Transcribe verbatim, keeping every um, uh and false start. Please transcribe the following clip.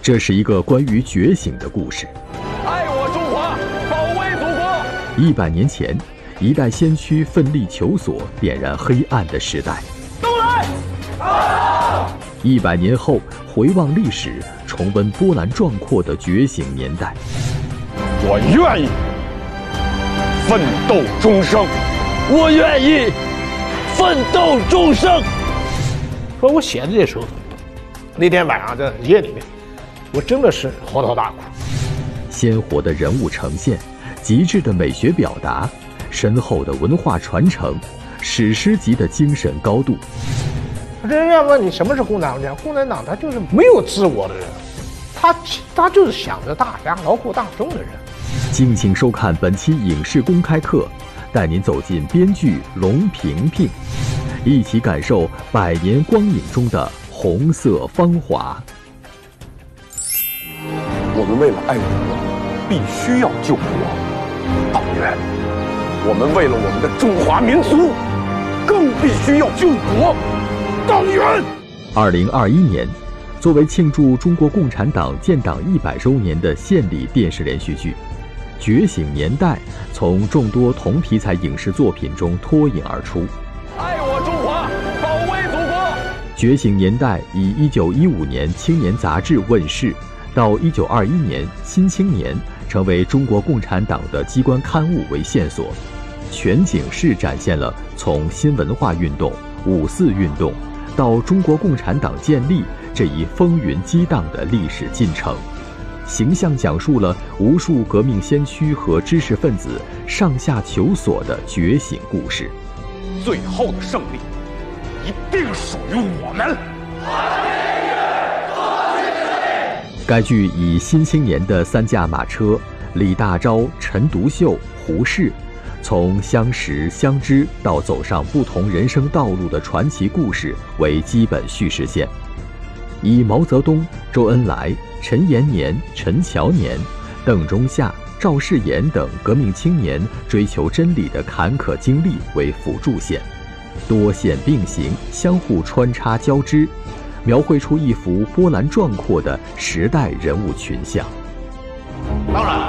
这是一个关于觉醒的故事。 爱我中华，保卫祖国。 一百年前，一代先驱奋力求索，点燃黑暗的时代。 都来！啊！ 一百年后，回望历史，重温波澜壮阔的觉醒年代。 我愿意奋斗终生， 我愿意奋斗终生。 说我写的这首，那天晚上在夜里面，我真的是嚎啕大哭。 鲜活的人物呈现，极致的美学表达，深厚的文化传承，史诗级的精神高度。 人家问你什么是共产党？共产党他就是没有自我的人，他他就是想着大家劳苦大众的人。 敬请收看本期影视公开课，带您走进编剧龙萍萍，一起感受百年光影中的红色芳华。 我们为了爱国，必须要救国。党员，我们为了我们的中华民族，更必须要救国。党员。 二零二一年，作为庆祝中国共产党建党一百周年的献礼电视连续剧《觉醒年代》从众多同题材影视作品中脱颖而出。 爱我中华，保卫祖国。 《觉醒年代》以一九一五年《青年》杂志问世，到一九二一年《新青年》成为中国共产党的机关刊物为线索，全景式展现了从新文化运动、五四运动到中国共产党建立这一风云激荡的历史进程，形象讲述了无数革命先驱和知识分子上下求索的觉醒故事。 最后的胜利一定属于我们。 该剧以新青年的三驾马车李大钊、陈独秀、胡适，从相识相知到走上不同人生道路的传奇故事为基本叙事线，以毛泽东、周恩来、陈延年、陈乔年、邓中夏、赵世炎等革命青年追求真理的坎坷经历为辅助线，多线并行，相互穿插交织，描绘出一幅波澜壮阔的时代人物群像。 当然